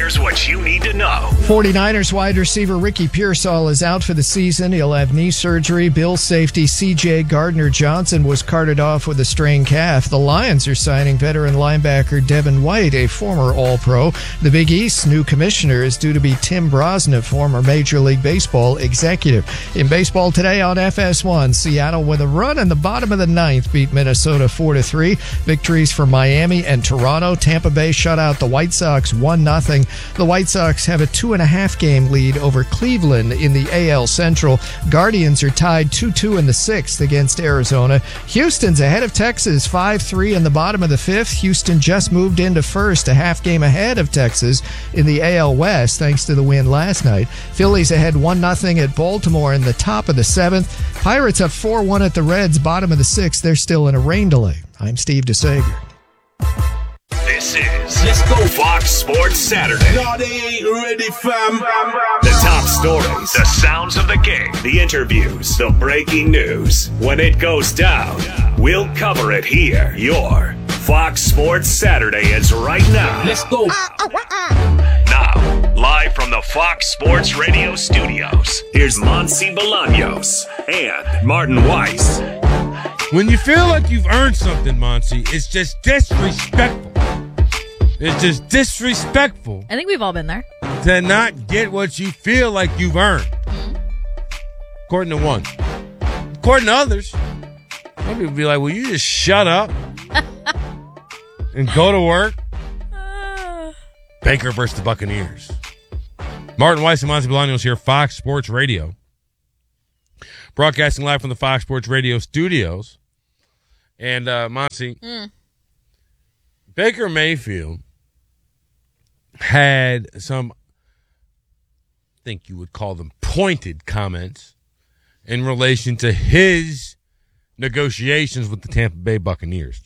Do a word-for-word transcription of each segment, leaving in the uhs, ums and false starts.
Here's what you need to know. 49ers wide receiver Ricky Pearsall is out for the season. He'll have knee surgery. Bills safety C J Gardner-Johnson was carted off with a strained calf. The Lions are signing veteran linebacker Devin White, a former All-Pro. The Big East's new commissioner is due to be Tim Brosnan, former Major League Baseball executive. In baseball today on F S one, Seattle with a run in the bottom of the ninth beat Minnesota four to three. Victories for Miami and Toronto. Tampa Bay shut out the White Sox one nothing. The White Sox have a two and a half game lead over Cleveland in the A L Central. Guardians are tied two two in the sixth against Arizona. Houston's ahead of Texas five three in the bottom of the fifth. Houston just moved into first, a half game ahead of Texas in the A L West thanks to the win last night. Phillies ahead one nothing at Baltimore in the top of the seventh. Pirates up four one at the Reds, bottom of the sixth. They're still in a rain delay. I'm Steve DeSager. This is Let's Go Fox Sports Saturday. No, they ain't ready, fam. The top stories, the sounds of the game, the interviews, the breaking news. When it goes down, we'll cover it here. Your Fox Sports Saturday is right now. Let's go. Now, live from the Fox Sports Radio studios, here's Monsi Bolaños and Martin Weiss. When you feel like you've earned something, Monsi, it's just disrespectful. It's just disrespectful. I think we've all been there. To not get what you feel like you've earned. Mm-hmm. According to one. According to others, some people be like, will you just shut up and go to work? Uh. Baker versus the Buccaneers. Martin Weiss and Monsi Bolaños here, Fox Sports Radio. Broadcasting live from the Fox Sports Radio studios. And, uh, Monsi, mm. Baker Mayfield had some, I think you would call them pointed comments in relation to his negotiations with the Tampa Bay Buccaneers.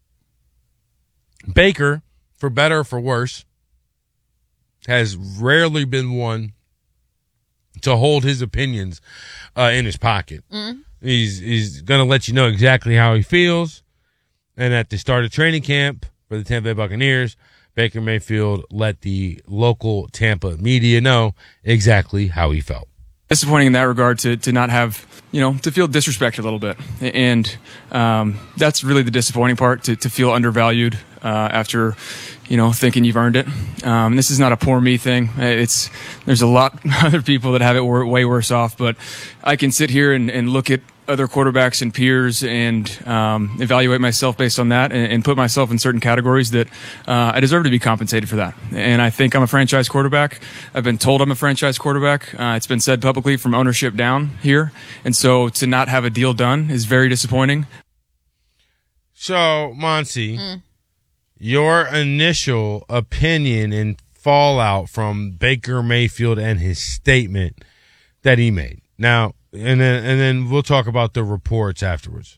Baker, for better or for worse, has rarely been one to hold his opinions uh, in his pocket. Mm. He's he's going to let you know exactly how he feels. And at the start of training camp for the Tampa Bay Buccaneers, Baker Mayfield let the local Tampa media know exactly how he felt. Disappointing in that regard to to not have, you know, to feel disrespected a little bit. And um, that's really the disappointing part, to, to feel undervalued uh, after, you know, thinking you've earned it. Um, this is not a poor me thing. It's There's a lot of other people that have it way worse off, but I can sit here and, and look at other quarterbacks and peers and um, evaluate myself based on that and, and put myself in certain categories that uh, I deserve to be compensated for that. And I think I'm a franchise quarterback. I've been told I'm a franchise quarterback. Uh, it's been said publicly from ownership down here. And so to not have a deal done is very disappointing. So, Monsi, mm. your initial opinion and fallout from Baker Mayfield and his statement that he made. Now, And then, and then we'll talk about the reports afterwards.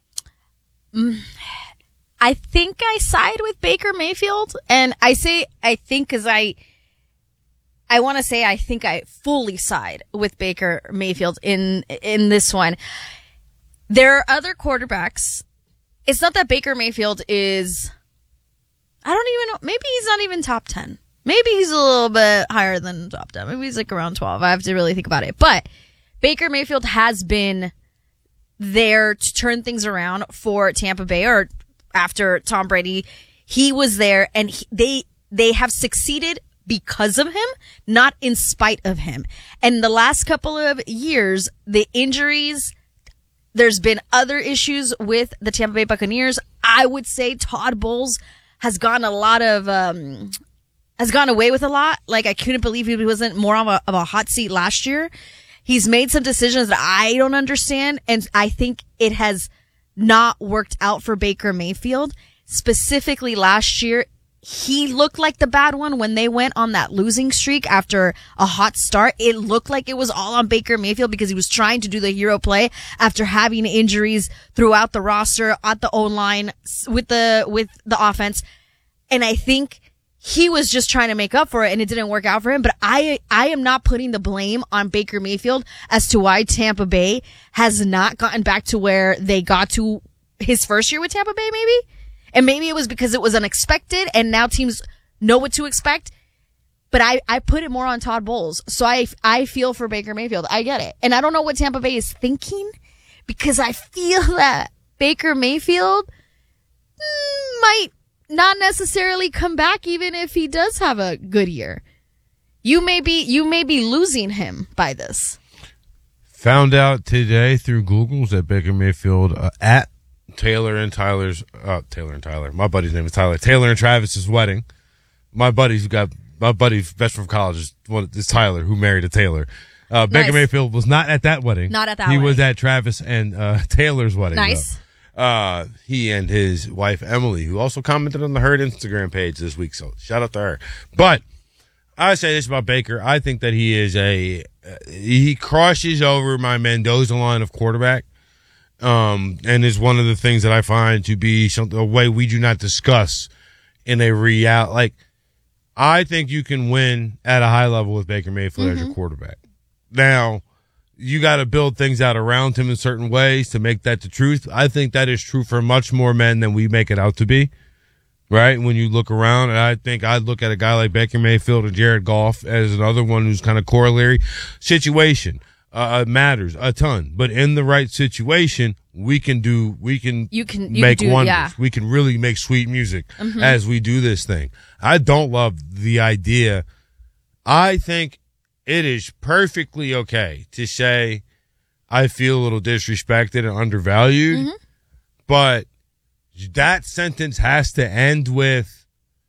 I think I side with Baker Mayfield, and I say I think because I, I want to say I think I fully side with Baker Mayfield in in this one. There are other quarterbacks. It's not that Baker Mayfield is. I don't even know. Maybe he's not even top ten. Maybe he's a little bit higher than top ten. Maybe he's like around twelve. I have to really think about it, but Baker Mayfield has been there to turn things around for Tampa Bay, or after Tom Brady. He was there, and he, they they have succeeded because of him, not in spite of him. And the last couple of years, the injuries, there's been other issues with the Tampa Bay Buccaneers. I would say Todd Bowles has gotten a lot of um, has gone away with a lot. Like, I couldn't believe he wasn't more of a, of a hot seat last year. He's made some decisions that I don't understand, and I think it has not worked out for Baker Mayfield. Specifically last year, he looked like the bad one when they went on that losing streak after a hot start. It looked like it was all on Baker Mayfield because he was trying to do the hero play after having injuries throughout the roster, at the O-line, with the, with the offense. And I think he was just trying to make up for it, and it didn't work out for him. But I, I am not putting the blame on Baker Mayfield as to why Tampa Bay has not gotten back to where they got to his first year with Tampa Bay, maybe. And maybe it was because it was unexpected, and now teams know what to expect. But I, I put it more on Todd Bowles. So I, I feel for Baker Mayfield. I get it. And I don't know what Tampa Bay is thinking because I feel that Baker Mayfield mm, might not necessarily come back even if he does have a good year. You may be, you may be losing him by this. Found out today through Google's that Baker Mayfield uh, at Taylor and Tyler's, uh, Taylor and Tyler, my buddy's name is Tyler, Taylor and Travis's wedding. My buddy's got, my buddy's best friend from college is, one, is Tyler, who married a Taylor. Uh, Baker Nice. Mayfield was not at that wedding. Not at that He wedding. was at Travis and uh, Taylor's wedding. Nice. though. Uh, he and his wife, Emily, who also commented on the Herd Instagram page this week. So shout out to her. But I say this about Baker. I think that he is a, uh, he crosses over my Mendoza line of quarterback. Um, and is one of the things that I find to be something, a way we do not discuss in a real, like, I think you can win at a high level with Baker Mayfield Mm-hmm. as your quarterback. Now, you got to build things out around him in certain ways to make that the truth. I think that is true for much more men than we make it out to be, right? When you look around, and I think I'd look at a guy like Baker Mayfield or Jared Goff as another one who's kind of corollary. Situation uh, matters a ton, but in the right situation, we can do, we can, You can- you make can do- wonders. yeah. We can really make sweet music as we do this thing. I don't love the idea. I think it is perfectly okay to say I feel a little disrespected and undervalued, but that sentence has to end with,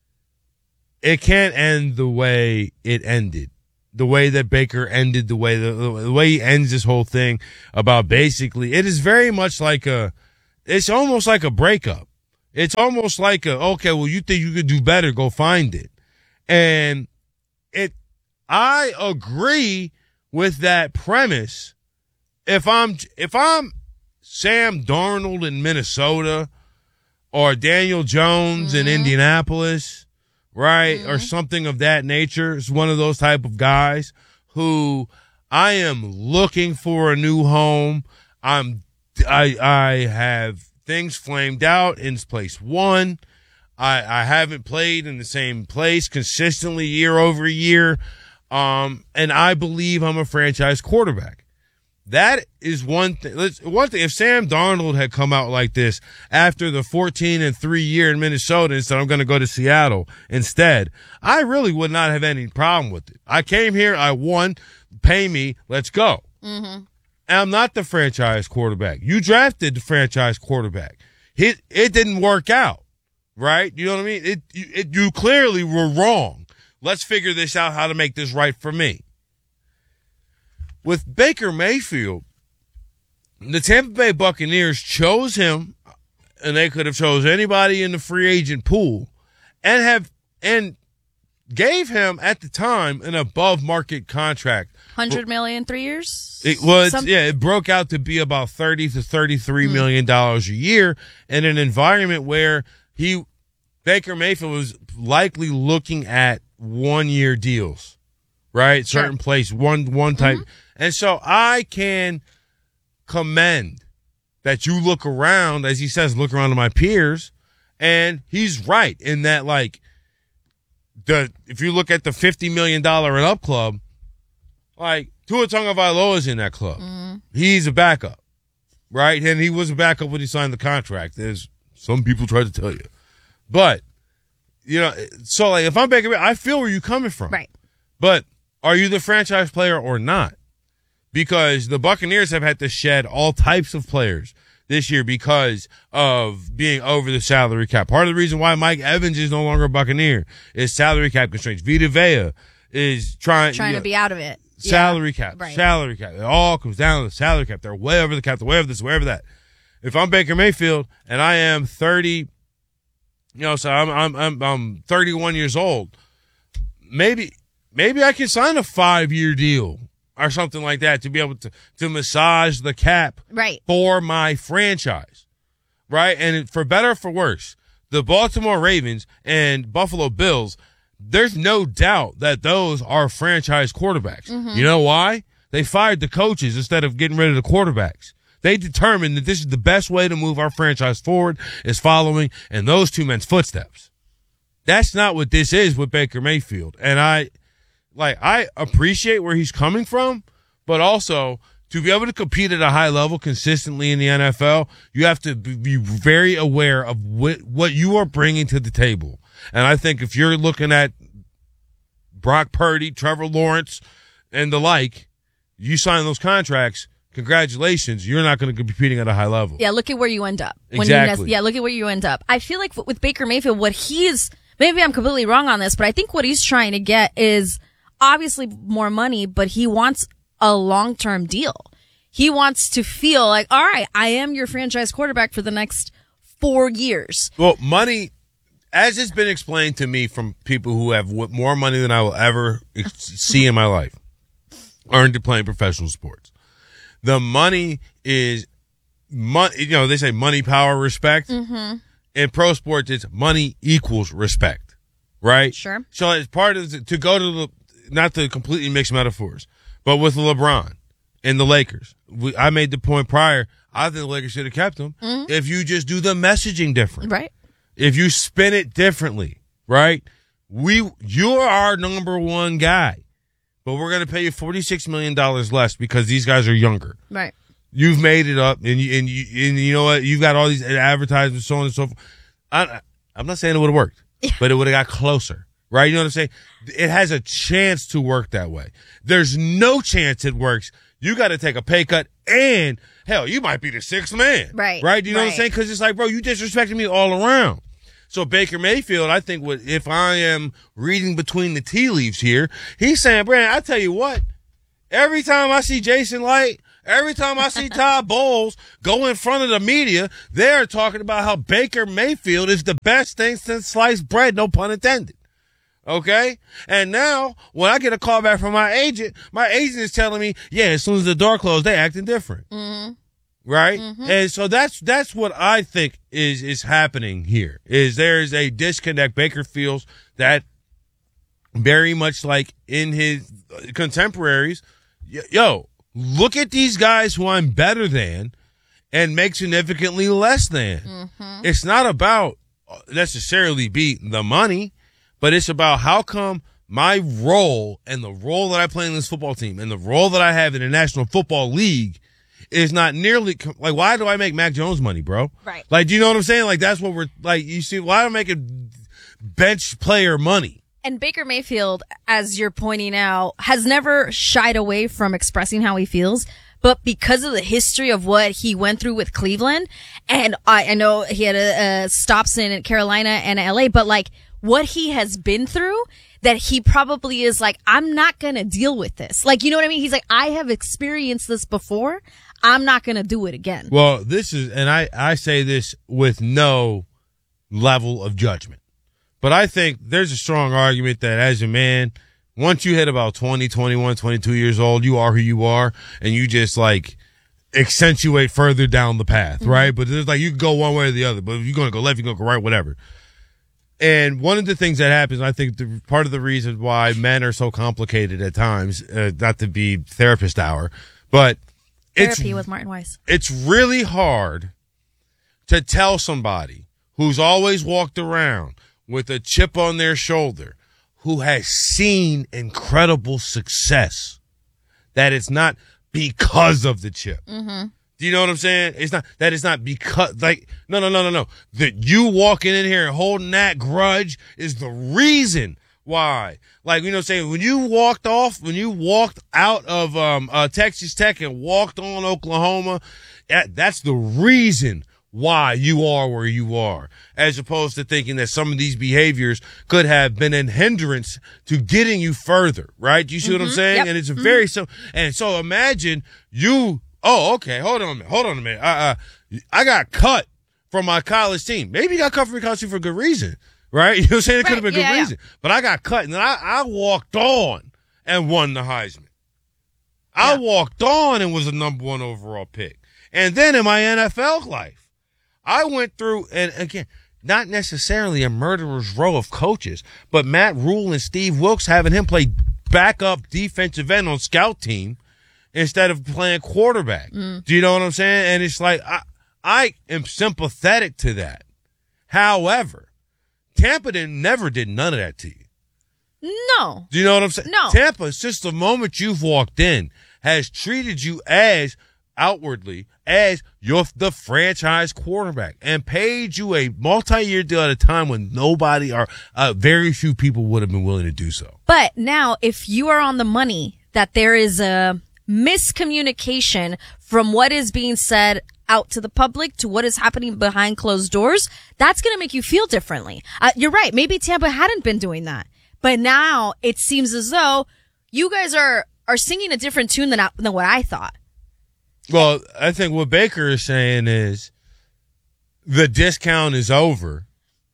it can't end the way it ended. The way that Baker ended, the way the, the way he ends this whole thing about basically, it is very much like a, it's almost like a breakup. It's almost like a, okay, well, you think you could do better, go find it. And it, I agree with that premise. If I'm, if I'm Sam Darnold in Minnesota or Daniel Jones in Indianapolis, right? Or something of that nature. It's one of those type of guys who I am looking for a new home. I'm, I, I have things flamed out in place one. I, I haven't played in the same place consistently year over year. Um, and I believe I'm a franchise quarterback. That is one thing. Let's, one thing. If Sam Darnold had come out like this after the fourteen and three year in Minnesota and said, I'm going to go to Seattle instead, I really would not have any problem with it. I came here. I won. Pay me. Let's go. Mm-hmm. And I'm not the franchise quarterback. You drafted the franchise quarterback. It, it didn't work out, right? You know what I mean? It, you, it, you clearly were wrong. Let's figure this out, how to make this right for me. With Baker Mayfield, the Tampa Bay Buccaneers chose him, and they could have chose anybody in the free agent pool, and have and gave him at the time an above market contract. Hundred million three years. It was Some- yeah, it broke out to be about thirty to thirty three million dollars a year in an environment where he Baker Mayfield was likely looking at one year deals, right? Sure. Certain place, one one type. And so I can commend that you look around, as he says, look around to my peers, and he's right in that, like, the if you look at the fifty million dollars and up club, like, Tua Tagovailoa's in that club. He's a backup, right? And he was a backup when he signed the contract, as some people try to tell you. But, you know, so, like, if I'm Baker, I feel where you're coming from. Right. But are you the franchise player or not? Because the Buccaneers have had to shed all types of players this year because of being over the salary cap. Part of the reason why Mike Evans is no longer a Buccaneer is salary cap constraints. Vita Vea is trying, Trying you know, to be out of it. salary Yeah. cap, Right. salary cap. It all comes down to the salary cap. They're way over the cap, they're way over this, way over that. If I'm Baker Mayfield and I am thirty, you know, so I'm I'm I'm, I'm thirty-one years old, maybe maybe I can sign a five year deal or something like that to be able to, to massage the cap Right. for my franchise, right? And it- for better or for worse, the Baltimore Ravens and Buffalo Bills, there's no doubt that those are franchise quarterbacks. You know why? They fired the coaches instead of getting rid of the quarterbacks. They determined that this is the best way to move our franchise forward is following in those two men's footsteps. That's not what this is with Baker Mayfield. And I, like, I appreciate where he's coming from, but also to be able to compete at a high level consistently in the N F L, you have to be very aware of what, what you are bringing to the table. And I think if you're looking at Brock Purdy, Trevor Lawrence, and the like, you sign those contracts, congratulations, you're not going to be competing at a high level. Yeah, look at where you end up. When Exactly. You, yeah, look at where you end up. I feel like with Baker Mayfield, what he is, maybe I'm completely wrong on this, but I think what he's trying to get is obviously more money, but he wants a long-term deal. He wants to feel like, all right, I am your franchise quarterback for the next four years. Well, money, as it's been explained to me from people who have w- more money than I will ever ex- see in my life, earned to playing professional sports. The money is, money. You know, they say money, power, respect. Mm-hmm. In pro sports, it's money equals respect, right? Sure. So it's part of the, to go to the, not to completely mix metaphors, but with LeBron and the Lakers, we, I made the point prior, I think the Lakers should have kept him Mm-hmm. if you just do the messaging different. Right. If you spin it differently, right? We, you're our number one guy, but we're going to pay you forty-six million dollars less because these guys are younger. Right. You've made it up, and you, and you, and you know what? You've got all these advertisements, so on and so forth. I, I'm not saying it would have worked, but it would have got closer, right? You know what I'm saying? It has a chance to work that way. There's no chance it works. You got to take a pay cut, and hell, you might be the sixth man, Right, Right? Do you know what I'm right. saying? Because it's like, bro, you disrespecting me all around. So Baker Mayfield, I think, what if I am reading between the tea leaves here, he's saying, Brandon, I tell you what, every time I see Jason Light, every time I see Todd Bowles go in front of the media, they're talking about how Baker Mayfield is the best thing since sliced bread, no pun intended. Okay? And now, when I get a call back from my agent, my agent is telling me, yeah, as soon as the door closed, they acting different. Mm-hmm. Right? Mm-hmm. And so that's that's what I think is is happening here. Is there is a disconnect. Baker feels that very much like in his contemporaries, yo, look at these guys who I'm better than and make significantly less than. Mm-hmm. It's not about necessarily beating the money, but it's about how come my role and the role that I play in this football team and the role that I have in the National Football League is not nearly like, why do I make Mac Jones money, bro? Right. Like, do you know what I'm saying? Like, that's what we're like, you see, why am I making bench player money? And Baker Mayfield, as you're pointing out, has never shied away from expressing how he feels. But because of the history of what he went through with Cleveland, and I, I know he had a, a stops in Carolina and L A, but like what he has been through, that he probably is like, I'm not going to deal with this. Like, you know what I mean? He's like, I have experienced this before. I'm not going to do it again. Well, this is, and I, I say this with no level of judgment, but I think there's a strong argument that as a man, once you hit about twenty, twenty-one, twenty-two years old, you are who you are, and you just like accentuate further down the path, mm-hmm. right? But there's like, you can go one way or the other, but if you're going to go left, you're going to go right, whatever. And one of the things that happens, I think the, part of the reason why men are so complicated at times, uh, not to be therapist hour, but Therapy it's, with Martin Weiss. It's really hard to tell somebody who's always walked around with a chip on their shoulder, who has seen incredible success, that it's not because of the chip. Mm-hmm. Do you know what I'm saying? It's not that it's not because, like, no, no, no, no, no. That you walking in here and holding that grudge is the reason why. Like, you know what I'm saying? When you walked off, when you walked out of um uh, Texas Tech and walked on Oklahoma, that, that's the reason why you are where you are, as opposed to thinking that some of these behaviors could have been a hindrance to getting you further, right? You see mm-hmm. what I'm saying? Yep. And it's a mm-hmm. very simple. And so imagine you, oh, okay, hold on a minute, hold on a minute. Uh, uh, I got cut from my college team. Maybe you got cut from your college team for a good reason, right? You know what I'm saying? It right. could have been a yeah, good yeah. reason. But I got cut, and then I, I walked on and won the Heisman. I Yeah. walked on and was the number one overall pick. And then in my N F L life, I went through, and again, not necessarily a murderer's row of coaches, but Matt Rule and Steve Wilkes having him play backup defensive end on scout team instead of playing quarterback. Mm. Do you know what I'm saying? And it's like, I, I am sympathetic to that. However, Tampa didn't, never did none of that to you. No. Do you know what I'm saying? No. Tampa, since the moment you've walked in, has treated you as outwardly as your the franchise quarterback and paid you a multi-year deal at a time when nobody or uh, very few people would have been willing to do so. But now, if you are on the money that there is a miscommunication from what is being said out to the public to what is happening behind closed doors, that's going to make you feel differently. Uh, you're right. Maybe Tampa hadn't been doing that, but now it seems as though you guys are are singing a different tune than than what I thought. Well, I think what Baker is saying is the discount is over,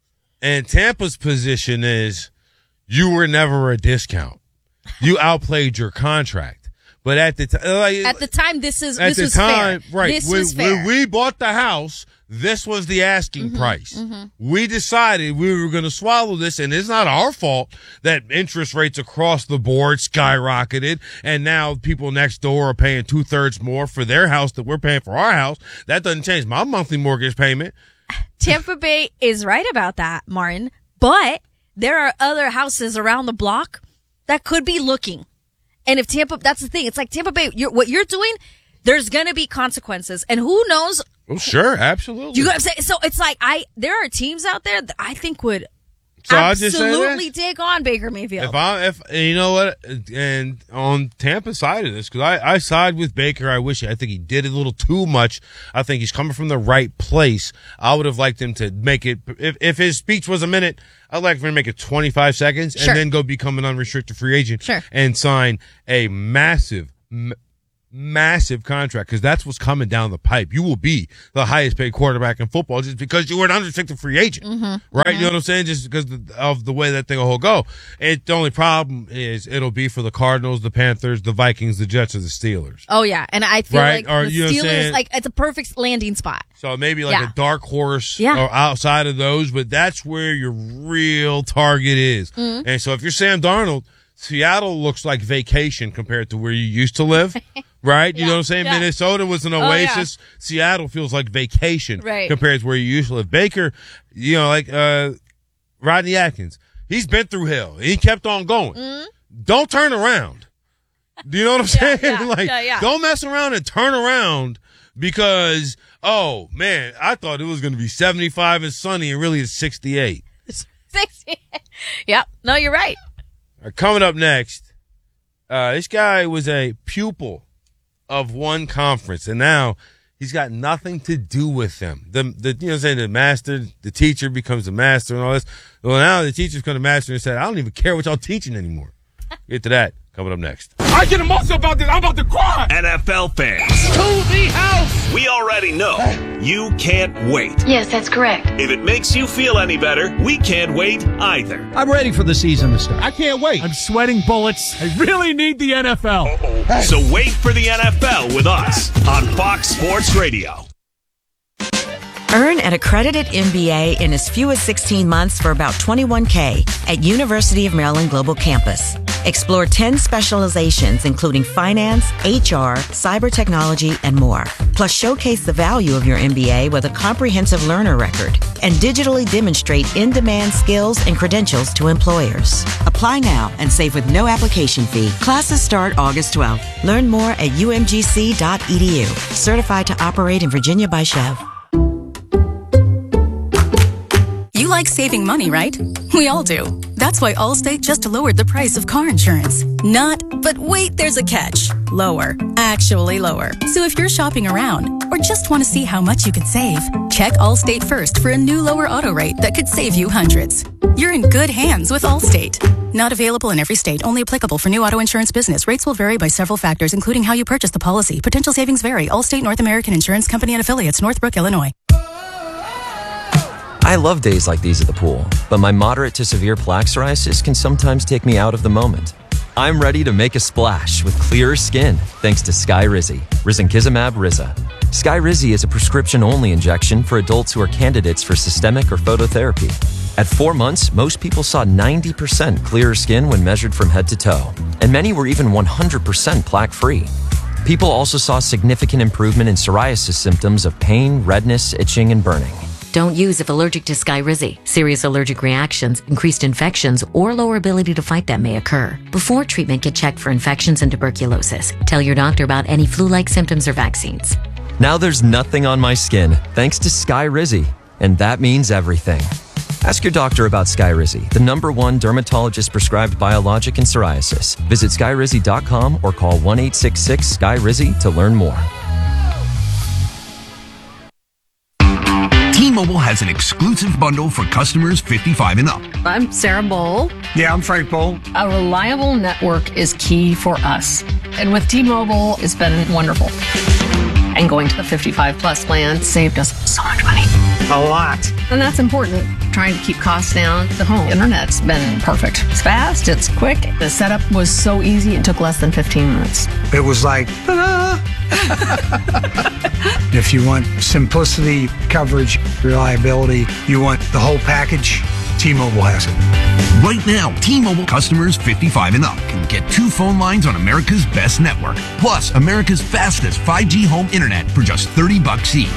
and Tampa's position is you were never a discount. You outplayed your contract. But at the time, like, at the time, this is at this the was time, fair. right? This when, was fair. when we bought the house, this was the asking Mm-hmm, price. mm-hmm. We decided we were going to swallow this, and it's not our fault that interest rates across the board skyrocketed, and now people next door are paying two thirds more for their house that we're paying for our house. That doesn't change my monthly mortgage payment. Tampa Bay is right about that, Martin. But there are other houses around the block that could be looking. And if Tampa, that's the thing. It's like Tampa Bay, you're, what you're doing, there's going to be consequences. And who knows? Oh, sure. Absolutely. You know what I'm saying? So it's like, I, there are teams out there that I think would So I'll just say absolutely this. take on Baker Mayfield. If I, if you know what, and on Tampa's side of this, because I, I side with Baker. I wish I think he did a little too much. I think he's coming from the right place. I would have liked him to make it. If if his speech was a minute, I'd like for him to make it twenty-five seconds Sure. and then go become an unrestricted free agent Sure. and sign a massive. M- massive contract, because that's what's coming down the pipe. You will be the highest paid quarterback in football just because you were an unrestricted free agent, Mm-hmm. right? You know what I'm saying? Just because of the way that thing will go. It, the only problem is it'll be for the Cardinals, the Panthers, the Vikings, the Jets, or the Steelers. Oh, yeah. And I feel Right? like Or, the you know what I'm Steelers, saying? like, it's a perfect landing spot. So maybe like Yeah. a dark horse Yeah. or outside of those, but that's where your real target is. Mm-hmm. And so if you're Sam Darnold, Seattle looks like vacation compared to where you used to live, right? You know what I'm saying? yeah. Minnesota was an Oh, yeah. oasis. Seattle feels like vacation Right. compared to where you used to live. Baker, you know, like uh, Rodney Atkins, he's been through hell. He kept on going. Mm-hmm. Don't turn around. Do you know what I'm saying? yeah, like, yeah, yeah. don't mess around and turn around because, oh, man, I thought it was going to be seventy-five and sunny and really it's sixty-eight. sixty Yep. No, you're right. All right, coming up next, uh, this guy was a pupil of one conference, and now he's got nothing to do with them. The, the you know what I'm saying, the master, the teacher becomes the master and all this. Well, now the teacher's become the master and said, I don't even care what y'all teaching anymore. Get to that coming up next. I get emotional about this. I'm about to cry. N F L fans, To the house. we already know you can't wait. Yes, that's correct. If it makes you feel any better, we can't wait either. I'm ready for the season to start. I can't wait. I'm sweating bullets. I really need the N F L. So wait for the N F L with us on Fox Sports Radio. Earn an accredited M B A in as few as sixteen months for about twenty-one K at University of Maryland Global Campus. Explore ten specializations, including finance, H R, cyber technology, and more. Plus, showcase the value of your M B A with a comprehensive learner record and digitally demonstrate in-demand skills and credentials to employers. Apply now and save with no application fee. Classes start August twelfth. Learn more at u m g c dot e d u. Certified to operate in Virginia by Chev. You like saving money, right? We all do. That's why Allstate just lowered the price of car insurance. Not, but wait, there's a catch. Lower. Actually lower. So if you're shopping around or just want to see how much you could save, check Allstate first for a new lower auto rate that could save you hundreds. You're in good hands with Allstate. Not available in every state. Only applicable for new auto insurance business. Rates will vary by several factors, including how you purchase the policy. Potential savings vary. Allstate North American Insurance Company and Affiliates, Northbrook, Illinois. I love days like these at the pool, but my moderate to severe plaque psoriasis can sometimes take me out of the moment. I'm ready to make a splash with clearer skin thanks to Skyrizi, risankizumab Riza. Skyrizi is a prescription-only injection for adults who are candidates for systemic or phototherapy. At four months, most people saw ninety percent clearer skin when measured from head to toe, and many were even one hundred percent plaque-free. People also saw significant improvement in psoriasis symptoms of pain, redness, itching, and burning. Don't use if allergic to Skyrizi. Serious allergic reactions, increased infections, or lower ability to fight them may occur. Before treatment, get checked for infections and tuberculosis. Tell your doctor about any flu-like symptoms or vaccines. Now there's nothing on my skin thanks to Skyrizi, and that means everything. Ask your doctor about Skyrizi, the number one dermatologist-prescribed biologic in psoriasis. Visit skyrizi dot com or call one eight six six sky rizi to learn more. T-Mobile has an exclusive bundle for customers fifty-five and up. I'm Sarah Bowl. Yeah, I'm Frank Bowl. A reliable network is key for us. And with T-Mobile, it's been wonderful. And going to the fifty-five plus plan saved us so much money. A lot. And that's important. Trying to keep costs down. The home internet's been perfect. It's fast, it's quick. The setup was so easy, it took less than fifteen minutes. It was like, ta-da! If you want simplicity, coverage, reliability, you want the whole package, T-Mobile has it. Right now, T-Mobile customers fifty-five and up can get two phone lines on America's best network, plus America's fastest five G home internet for just thirty bucks each.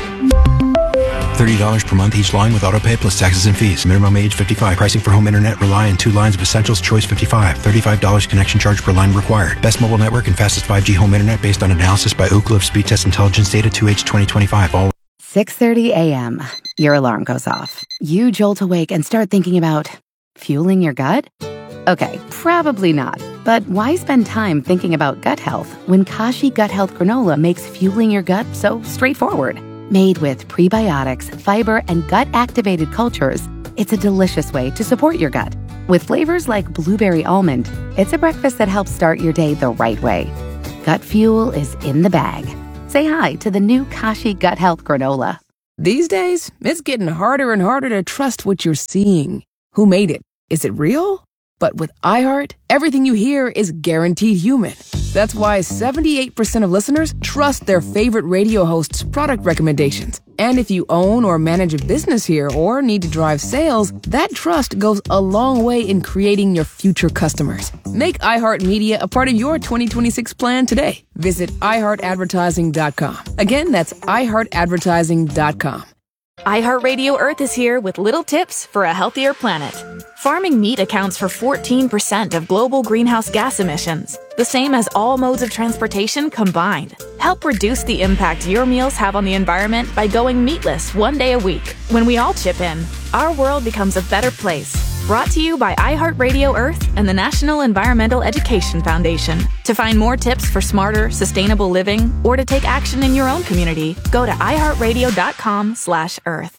thirty dollars per month each line with autopay plus taxes and fees. Minimum age fifty-five. Pricing for home internet rely on two lines of Essentials Choice fifty-five. thirty-five dollars connection charge per line required. Best mobile network and fastest five G home internet based on analysis by Ookla of Speed Test Intelligence Data two H twenty twenty-five. All six thirty a.m. Your alarm goes off. You jolt awake and start thinking about fueling your gut? Okay, probably not. But why spend time thinking about gut health when Kashi Gut Health Granola makes fueling your gut so straightforward? Made with prebiotics, fiber, and gut-activated cultures, it's a delicious way to support your gut. With flavors like blueberry almond, it's a breakfast that helps start your day the right way. Gut fuel is in the bag. Say hi to the new Kashi Gut Health Granola. These days, it's getting harder and harder to trust what you're seeing. Who made it? Is it real? But with iHeart, everything you hear is guaranteed human. That's why seventy-eight percent of listeners trust their favorite radio host's product recommendations. And if you own or manage a business here or need to drive sales, that trust goes a long way in creating your future customers. Make iHeartMedia a part of your twenty twenty-six plan today. Visit i heart advertising dot com. Again, that's i heart advertising dot com. iHeartRadio Earth is here with little tips for a healthier planet. Farming meat accounts for fourteen percent of global greenhouse gas emissions, the same as all modes of transportation combined. Help reduce the impact your meals have on the environment by going meatless one day a week. When we all chip in, our world becomes a better place. Brought to you by iHeartRadio Earth and the National Environmental Education Foundation. To find more tips for smarter, sustainable living, or to take action in your own community, go to i heart radio dot com slash earth.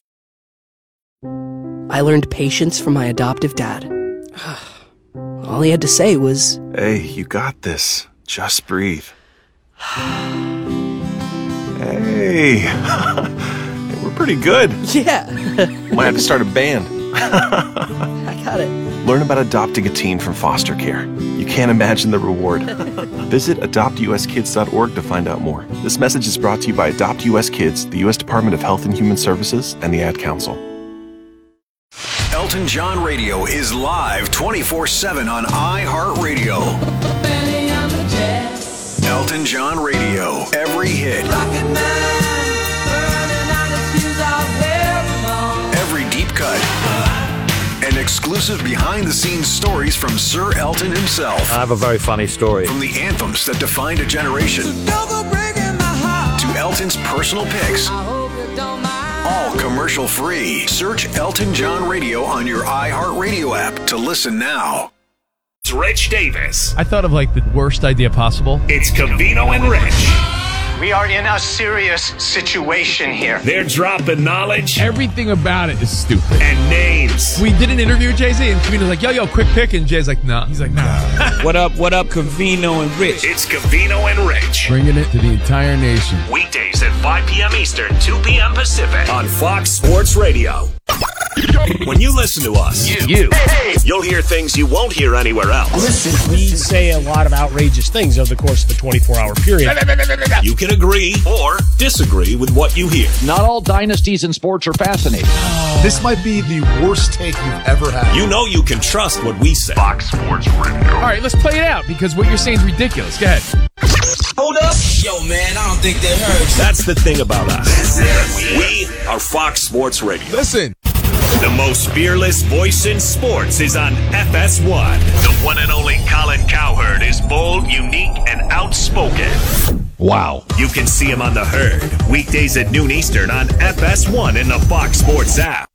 I learned patience from my adoptive dad. All he had to say was, "Hey, you got this. Just breathe." Hey, we're pretty good. Yeah. Might have to start a band. I got it. Learn about adopting a teen from foster care. You can't imagine the reward. Visit adopt u s kids dot org to find out more. This message is brought to you by Adopt U S Kids, the U S Department of Health and Human Services, and the Ad Council. Elton John Radio is live twenty-four seven on iHeartRadio. Elton John Radio, every hit. Every deep cut. And exclusive behind-the-scenes stories from Sir Elton himself. I have a very funny story. From the anthems that defined a generation to Elton's personal picks. All commercial-free. Search Elton John Radio on your iHeartRadio app to listen now. It's Rich Davis. I thought of like the worst idea possible. It's Covino and Rich. We are in a serious situation here. They're dropping knowledge. Everything about it is stupid. And names. We did an interview with Jay-Z, and Covino's like, yo, yo, quick pick. And Jay's like, nah. He's like, nah. What up, what up, Covino and Rich? It's Covino and Rich. Bringing it to the entire nation. Weekdays at five p.m. Eastern, two p.m. Pacific. On Fox Sports Radio. When you listen to us, you, you hey, you'll hear things you won't hear anywhere else. Listen, we say a lot of outrageous things over the course of a twenty-four hour period. You can agree or disagree with what you hear. Not all dynasties in sports are fascinating. Oh. This might be the worst take you've ever had. You know you can trust what we say. Fox Sports Radio. All right, let's play it out because what you're saying is ridiculous. Go ahead. Hold up. Yo, man, I don't think that hurts. That's the thing about us. We are Fox Sports Radio. Listen. The most fearless voice in sports is on F S one. The one and only Colin Cowherd is bold, unique, and outspoken. Wow. You can see him on The Herd, weekdays at noon Eastern on F S one in the Fox Sports app.